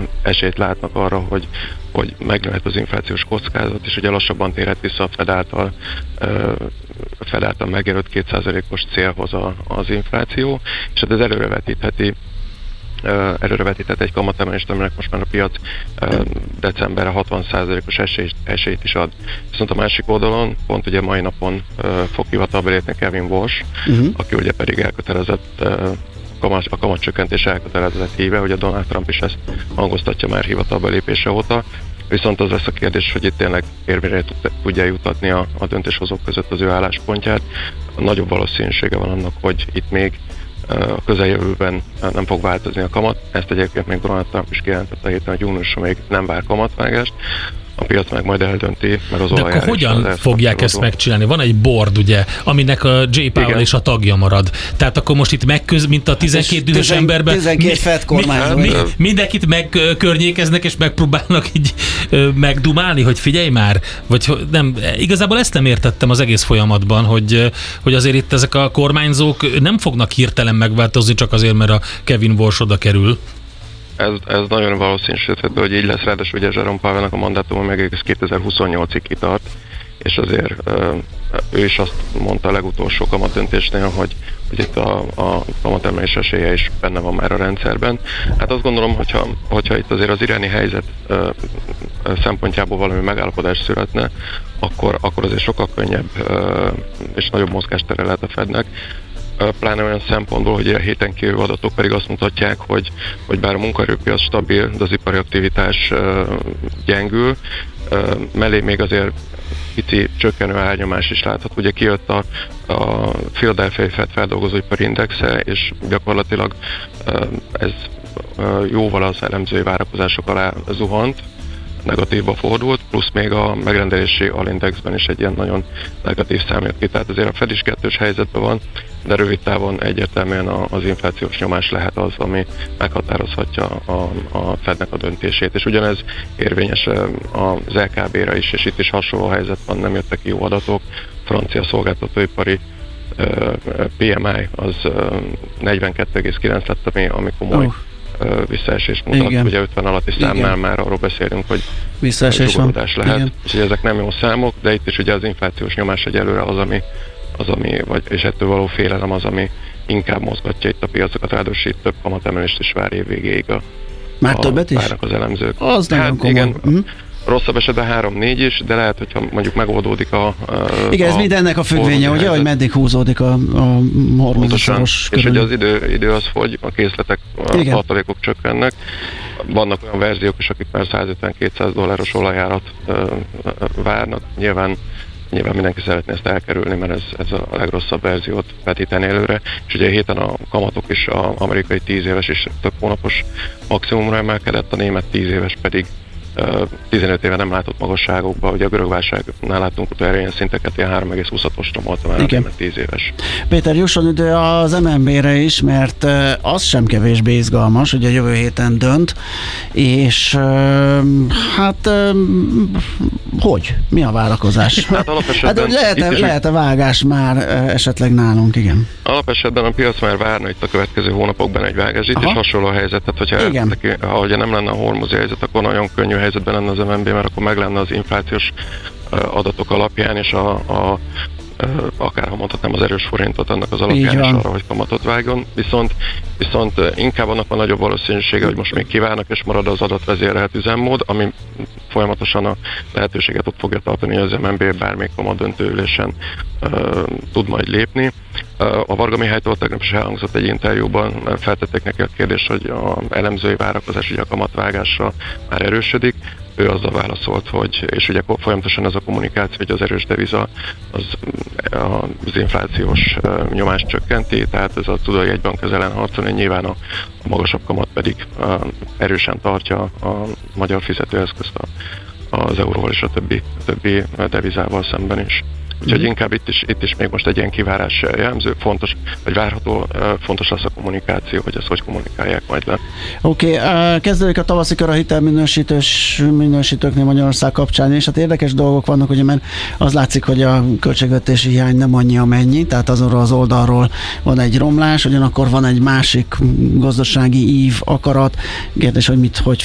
esélyt látnak arra, hogy megnőhet az inflációs kockázat, és ugye lassabban térhet vissza a Fed által megjelölt 2%-os célhoz az infláció, és hát ez előrevetíthet egy kamatemelést, aminek most már a piac decemberre 60%-os esélyt is ad. Viszont a másik oldalon, pont ugye mai napon fog hivatalba lépni Kevin Walsh, aki ugye pedig elkötelezett a kamatcsökkentés elkötelezett híve, hogy a Donald Trump is ezt hangoztatja már hivatalba lépése óta. Viszont az lesz a kérdés, hogy itt tényleg érvényre tudja jutatni a döntéshozók között az ő álláspontját. Nagyobb valószínűsége van annak, hogy itt még a közeljövőben nem fog változni a kamat. Ezt egyébként még Donald Trump is kijelentette a héten, hogy júniusra még nem vár kamatvágást. A piac meg majd eldönti, mert az olajár. De akkor hogyan fogják ezt megcsinálni? Van egy board, ugye, aminek a J. Powell és a tagja marad. Tehát akkor most itt mint a 12 dühös emberben 12 Fed kormányzó. Mindenkit megkörnyékeznek és megpróbálnak így megdumálni, hogy figyelj már, vagy nem. Igazából ezt nem értettem az egész folyamatban, hogy azért itt ezek a kormányzók nem fognak hirtelen megváltozni csak azért, mert a Kevin Walsh oda kerül. Ez nagyon valószínűsíthető, hogy így lesz, ráadásul ugye Jerome Powellnak a mandátuma meg egész 2028-ig kitart, és azért ő is azt mondta a legutolsó kamatdöntésnél, hogy itt a kamatemelés esélye is benne van már a rendszerben. Hát azt gondolom, hogyha itt azért az iráni helyzet szempontjából valami megállapodás születne, akkor azért sokkal könnyebb és nagyobb mozgástere lehet a Fednek. Pláne olyan szempontból, hogy a héten kívül adatok pedig azt mutatják, hogy bár a munkaerőpiac stabil, de az ipari aktivitás gyengül, mellé még azért pici csökkenő elnyomás is látható. Ugye kijött a Philadelphia Fed feldolgozóipari indexe, és gyakorlatilag ez jóval az elemzői várakozások alá zuhant, negatívba fordult, plusz még a megrendelési alindexben is egy ilyen nagyon negatív szám jött ki. Tehát azért a Fed is kettős helyzetben van, de rövid távon egyértelműen az inflációs nyomás lehet az, ami meghatározhatja a Fednek a döntését. És ugyanez érvényes az LKB-ra is, és itt is hasonló helyzet van, nem jöttek ki jó adatok. Francia szolgáltatóipari PMI az 42,9 lett, ami komoly visszaesés mutat. Igen. Ugye 50 alatti számnál már arról beszélünk, hogy zsugorodás lehet. Igen. Úgyhogy ezek nem jó számok, de itt is ugye az inflációs nyomás egyelőre az, ami és ettől való félelem az, ami inkább mozgatja itt a piacokat, ráadásul itt több kamatemelést is vár év végéig már többet is? Várnak az elemzők. Az nagyon komoly. Igen, rosszabb esetben 3-4 is, de lehet, hogyha mondjuk megoldódik igen, ez mindennek a függvénye, ugye, hogy meddig húzódik a hormonzatoros és ugye az idő az fogy, a készletek, a tartalékok csökkennek. Vannak olyan verziók is, akik már $150-200 olajárat várnak. Nyilván mindenki szeretné ezt elkerülni, mert ez a legrosszabb verziót vetíteni előre. És ugye a héten a kamatok is, az amerikai 10 éves is több hónapos maximumra emelkedett, a német 10 éves pedig 15 éve nem látott magasságokba, ugye a görög válságnál láttunk utoljára ilyen szinteket, ilyen 3,26-osra volt már a 10 éves. Péter, jusson idő az MNB-re is, mert az sem kevésbé izgalmas, ugye jövő héten dönt, és hát hogy? Mi a várakozás? Hát lehet-e vágás már esetleg nálunk, igen? Alapesetben a piac már várna itt a következő hónapokban egy vágást, és hasonló a helyzet, tehát hogyha nem lenne a hormozi helyzet, akkor nagyon könnyű helyzetben lenne az MNB, mert akkor meg lenne az inflációs adatok alapján, és akár ha mondhatnám az erős forintot annak az alapján is arra, hogy kamatot vágjon. Viszont inkább annak a nagyobb valószínűsége, hogy most még kívánnak, és marad az adatvezérelt üzemmód, ami folyamatosan a lehetőséget ott fogja tartani, hogy az MNB bármelyik kamatdöntő ülésen tud majd lépni. A Varga Mihálytól tegnap is elhangzott egy interjúban, feltették neki a kérdést, hogy az elemzői várakozás ugye a kamatvágásra már erősödik. Ő azzal válaszolt, és ugye folyamatosan ez a kommunikáció, hogy az erős deviza az inflációs nyomást csökkenti, tehát ez a tud a jegybank ellen harcolni, nyilván a magasabb kamat pedig erősen tartja a magyar fizetőeszközt az euróval és a többi devizával szemben is. Úgyhogy inkább itt is még most egy ilyen kivárás jellemző, fontos, vagy várható, fontos lesz a kommunikáció, hogy ezt hogy kommunikálják majd le. Oké, kezdődik a tavaszi kör a hitelminősítőknél Magyarország kapcsán, és hát érdekes dolgok vannak, ugye, mert az látszik, hogy a költségvetési hiány nem annyi amennyi, tehát azonról az oldalról van egy romlás, ugyanakkor van egy másik gazdasági ív, akarat. Kérdés, hogy hogy